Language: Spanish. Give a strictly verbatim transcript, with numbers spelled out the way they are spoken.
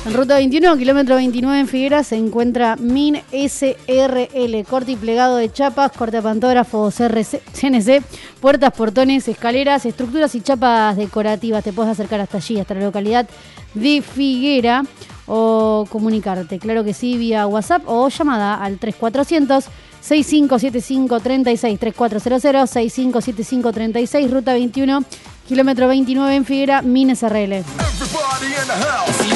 En ruta veintiuno, kilómetro veintinueve en Figueras, se encuentra Min S R L, corte y plegado de chapas, corte pantógrafos C N C, puertas, portones, escaleras, estructuras y chapas decorativas. Te puedes acercar hasta allí, hasta la localidad de Figuera, o comunicarte, claro que sí, vía WhatsApp o llamada al tres cuatrocientos, seis cinco siete cinco, tres seis, tres cuatro cero cero, seis cinco siete cinco, tres seis, ruta veintiuno, kilómetro veintinueve en Figuera, Min S R L.